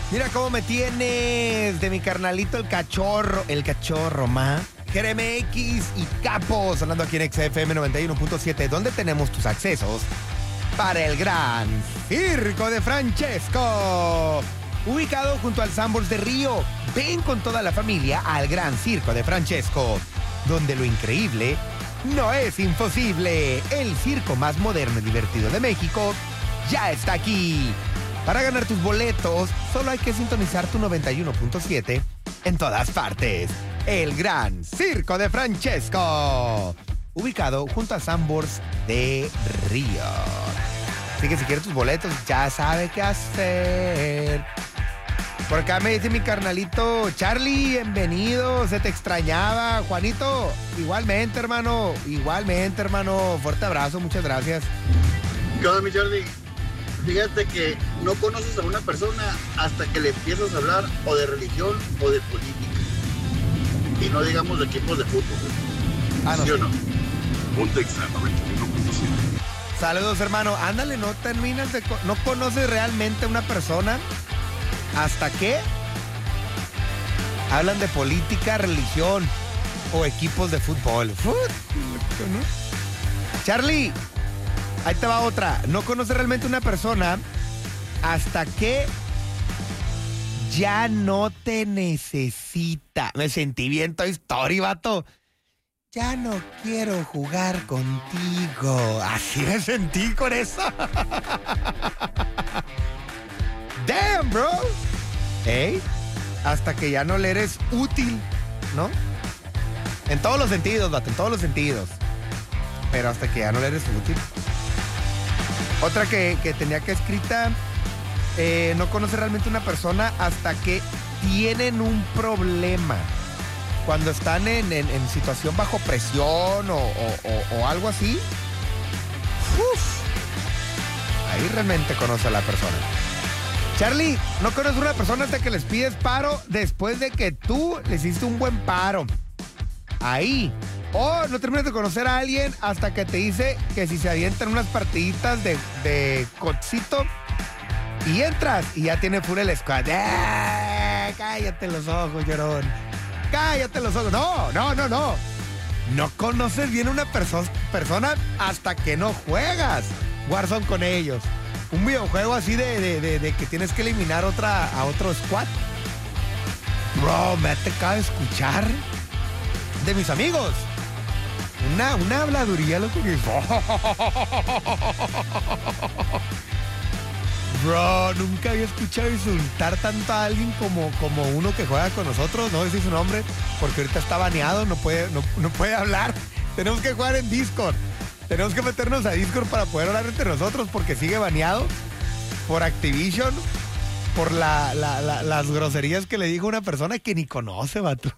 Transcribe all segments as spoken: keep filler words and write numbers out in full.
Mira cómo me tienes de mi carnalito el cachorro, el cachorro, ma. Jeremy X y Capos, hablando aquí en X F M noventa y uno punto siete, donde tenemos tus accesos para el Gran Circo de Francesco. Ubicado junto al Sanborns de Río, ven con toda la familia al Gran Circo de Francesco, donde lo increíble no es imposible. El circo más moderno y divertido de México ya está aquí. Para ganar tus boletos, solo hay que sintonizar tu noventa y uno punto siete en todas partes. El Gran Circo de Francesco, ubicado junto a Sanborns de Río. Así que si quieres tus boletos, ya sabe qué hacer. Por acá me dice mi carnalito Charlie, bienvenido, se te extrañaba. Juanito, igualmente, hermano, igualmente, hermano. Fuerte abrazo, muchas gracias. ¿Qué onda, mi Charlie? Fíjate que no conoces a una persona hasta que le empiezas a hablar o de religión o de política. Y no digamos de equipos de fútbol. Ah, no, ¿Sí o sí. no? Ponte Exa noventa y uno punto siete. Saludos, hermano. Ándale, no terminas de... Co- no conoces realmente a una persona hasta que hablan de política, religión o equipos de fútbol. Fut, ¿no? Charlie, ahí te va otra. No conoces realmente a una persona hasta que ya no te necesita. Me sentí bien Toy Story, vato. Ya no quiero jugar contigo. Así me sentí con eso. Damn, bro. ¿Eh? Hasta que ya no le eres útil, ¿no? En todos los sentidos, vato, en todos los sentidos. Pero hasta que ya no le eres útil. Otra que, que tenía que escrita, eh, no conoce realmente una persona hasta que tienen un problema. Cuando están en, en, en situación bajo presión o, o, o, o algo así, uf, ahí realmente conoce a la persona. Charlie, no conoces a una persona hasta que les pides paro después de que tú le hiciste un buen paro. Ahí. O no terminas de conocer a alguien hasta que te dice que si se avientan unas partiditas de, de cocito y entras y ya tiene full el squad. ¡Eh! Cállate los ojos, llorón. Cállate los ojos. No, no, no, no. No conoces bien a una perso- persona hasta que no juegas Warzone con ellos. Un videojuego así de, de, de, de que tienes que eliminar otra, a otro squad. Bro, me acaba de escuchar de mis amigos. Una, una habladuría, loco. Que... Bro, nunca había escuchado insultar tanto a alguien como, como uno que juega con nosotros. No voy a decir su nombre porque ahorita está baneado, no puede, no, no puede hablar. Tenemos que jugar en Discord. Tenemos que meternos a Discord para poder hablar entre nosotros porque sigue baneado por Activision, por la, la, la, las groserías que le dijo una persona que ni conoce, vato.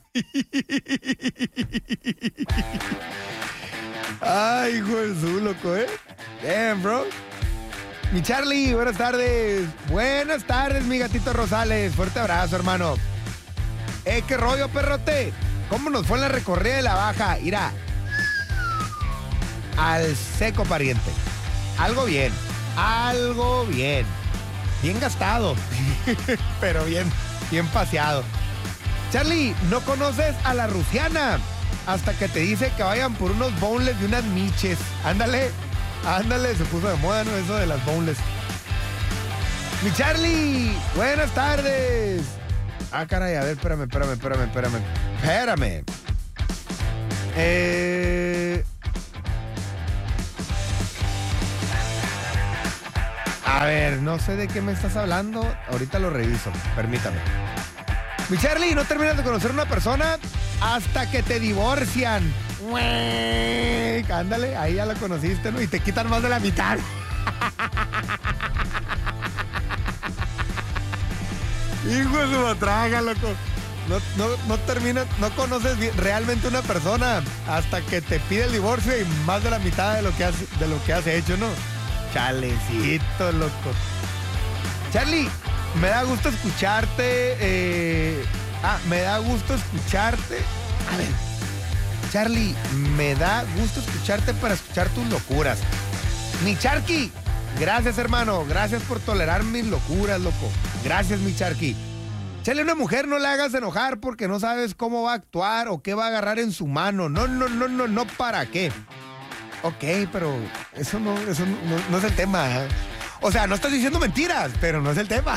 Ay, hijo de su loco, ¿eh? Damn, bro. Mi Charlie, buenas tardes. Buenas tardes, mi gatito Rosales. Fuerte abrazo, hermano. Eh, qué rollo, perrote. ¿Cómo nos fue en la recorrida de la baja? Irá. Al seco, pariente. Algo bien. Algo bien. Bien gastado. Pero bien, bien paseado. Charlie, no conoces a la rusiana hasta que te dice que vayan por unos boneless y unas miches. Ándale. Ándale, se puso de moda, ¿no? Eso de las boneless. Mi Charlie, buenas tardes. Ah, caray, a ver, espérame, espérame, espérame, espérame. Espérame. Eh... A ver, no sé de qué me estás hablando. Ahorita lo reviso, permítame. Mi Charlie, no terminas de conocer a una persona hasta que te divorcian. Ué, ándale, ahí ya la conociste, ¿no? Y te quitan más de la mitad. Hijo de su matraga, loco. No, no, no terminas, no conoces bien, realmente una persona hasta que te pide el divorcio y más de la mitad de lo que has, de lo que has hecho, ¿no? Chalecito, loco. Charlie, me da gusto escucharte. Eh, ah, me da gusto escucharte. A ver, Charlie, me da gusto escucharte para escuchar tus locuras. Mi Charqui, gracias, hermano. Gracias por tolerar mis locuras, loco. Gracias, mi Charqui. Chale, a una mujer no le hagas enojar porque no sabes cómo va a actuar o qué va a agarrar en su mano. No, no, no, no, no, ¿para qué? Ok, pero eso no, eso no, no, no es el tema. ¿eh? O sea, no estoy diciendo mentiras, pero no es el tema.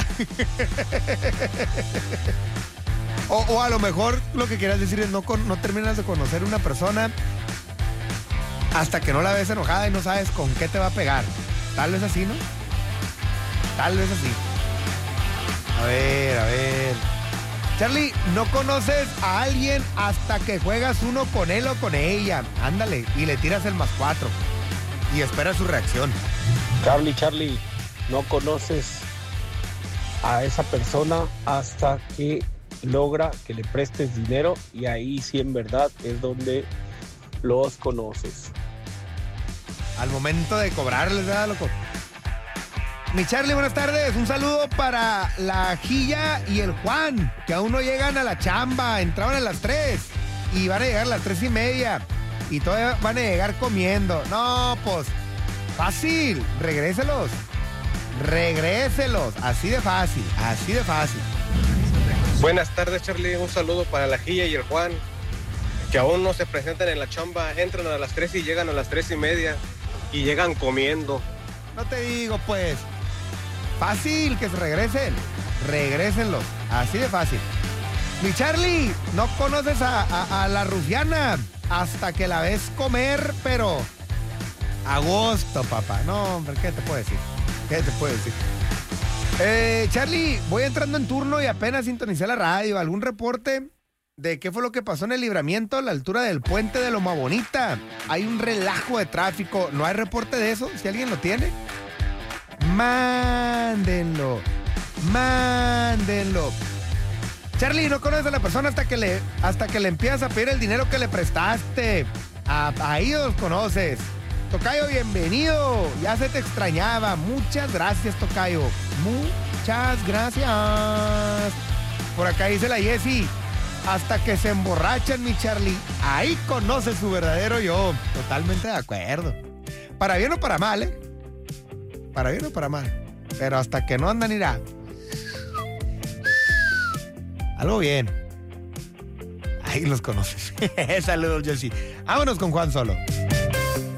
o, o a lo mejor lo que quieras decir es no, con, no terminas de conocer a una persona hasta que no la ves enojada y no sabes con qué te va a pegar. Tal vez así, ¿no? Tal vez así. A ver, a ver. Charlie, no conoces a alguien hasta que juegas uno con él o con ella. Ándale, y le tiras el más cuatro. Y esperas su reacción. Charlie, Charlie, no conoces a esa persona hasta que logra que le prestes dinero y ahí sí en verdad es donde los conoces. Al momento de cobrarles, ¿verdad, loco? Mi Charlie, buenas tardes. Un saludo para la Gilla y el Juan, que aún no llegan a la chamba. Entraban a las tres y van a llegar a las tres y media. Y todavía van a llegar comiendo. No, pues, fácil. Regréselos. Regréselos. Así de fácil. Así de fácil. Buenas tardes, Charlie. Un saludo para la Gilla y el Juan, que aún no se presentan en la chamba. Entran a las tres y llegan a las tres y media. Y llegan comiendo. No te digo, pues. Fácil, que se regresen. Regrésenlos. Así de fácil. Mi Charlie, no conoces a, a, a la rufiana hasta que la ves comer, pero a gusto, papá. No, hombre, ¿qué te puedo decir? ¿Qué te puedo decir? Eh, Charlie, voy entrando en turno y apenas sintonicé la radio. ¿Algún reporte de qué fue lo que pasó en el Libramiento a la altura del puente de Loma Bonita? Hay un relajo de tráfico. ¿No hay reporte de eso? Si alguien lo tiene, mándenlo. Mándenlo. Charlie, no conoces a la persona hasta que le, hasta que le empiezas a pedir el dinero que le prestaste. A, ahí los conoces. Tocayo, bienvenido. Ya se te extrañaba. Muchas gracias, Tocayo. Muchas gracias. Por acá dice la Jessie. Hasta que se emborrachan, mi Charlie. Ahí conoce su verdadero yo. Totalmente de acuerdo. Para bien o para mal, ¿eh? Para bien o para mal. Pero hasta que no andan, irá. Algo bien. Ahí los conoces. Saludos, Josie. Vámonos con Juan Solo.